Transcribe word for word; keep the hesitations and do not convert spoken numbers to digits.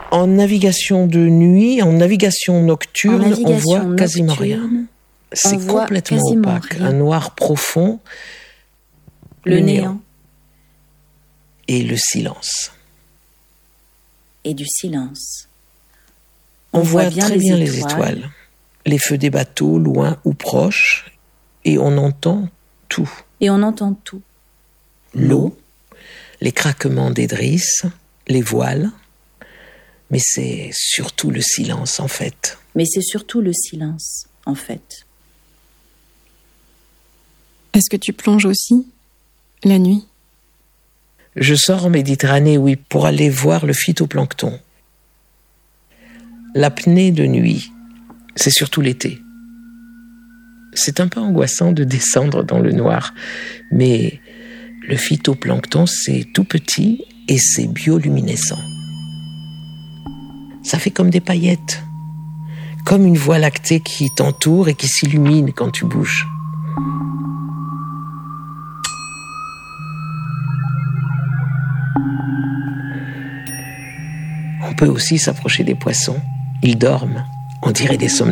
En navigation de nuit, en navigation nocturne, En navigation on voit nocturne, quasiment rien. C'est voit complètement quasiment opaque, rien. un noir profond, Le, le néant. néant et le silence. Et du silence. On, On voit, voit bien très les bien les étoiles. étoiles, les feux des bateaux, loin ou proches, et on entend tout. Et on entend tout. L'eau, les craquements des drisses, les voiles, mais c'est surtout le silence en fait. Mais c'est surtout le silence, en fait. Est-ce que tu plonges aussi, la nuit ? Je sors en Méditerranée, oui, pour aller voir le phytoplancton. L'apnée de nuit, c'est surtout l'été. C'est un peu angoissant de descendre dans le noir, mais le phytoplancton, c'est tout petit et c'est bioluminescent. Ça fait comme des paillettes, comme une voie lactée qui t'entoure et qui s'illumine quand tu bouges. On peut aussi s'approcher des poissons. Ils dorment, on dirait des somnambules.